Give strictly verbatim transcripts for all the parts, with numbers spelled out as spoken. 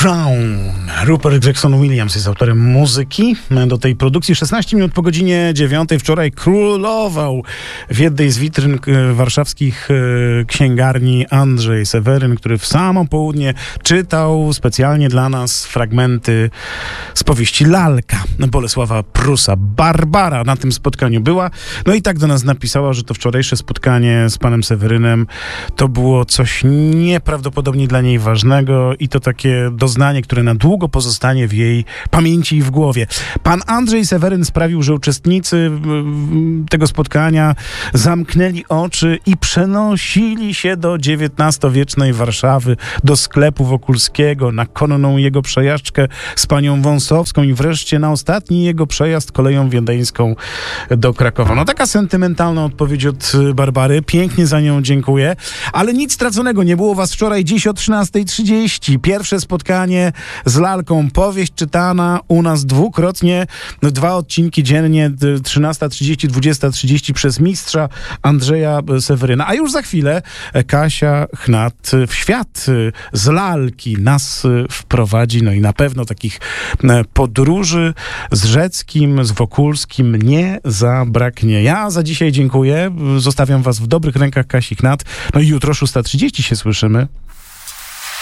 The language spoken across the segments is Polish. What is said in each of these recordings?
Crown. Rupert Gregson-Williams jest autorem muzyki do tej produkcji. szesnaście minut po godzinie dziewiątej wczoraj królował w jednej z witryn warszawskich księgarni Andrzej Seweryn, który w samo południe czytał specjalnie dla nas fragmenty z powieści Lalka Bolesława Prusa. Barbara na tym spotkaniu była. No i tak do nas napisała, że to wczorajsze spotkanie z panem Sewerynem to było coś nieprawdopodobnie dla niej ważnego i to takie doznanie, które na długo pozostanie w jej pamięci i w głowie. Pan Andrzej Seweryn sprawił, że uczestnicy tego spotkania zamknęli oczy i przenosili się do dziewiętnastowiecznej Warszawy, do sklepu Wokulskiego, na konną jego przejażdżkę z panią Wąsowską i wreszcie na ostatni jego przejazd koleją wiedeńską do Krakowa. No taka sentymentalna odpowiedź od Barbary. Pięknie za nią dziękuję. Ale nic straconego. Nie było was wczoraj, dziś o trzynastej trzydzieści. Pierwsze spotkanie z Lalką. Powieść czytana u nas dwukrotnie. Dwa odcinki dziennie, trzynasta trzydzieści, dwudziesta trzydzieści przez mistrza Andrzeja Seweryna. A już za chwilę Kasia Chnat w świat z Lalki nas wprowadzi. No i na pewno takich podróży z Rzeckim, z Wokulskim nie zabraknie. Ja za dzisiaj dziękuję. Zostawiam was w dobrych rękach Kasi Chnat. No i jutro szósta trzydzieści się słyszymy.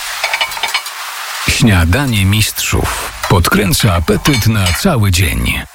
Śniadanie mistrzów podkręca apetyt na cały dzień.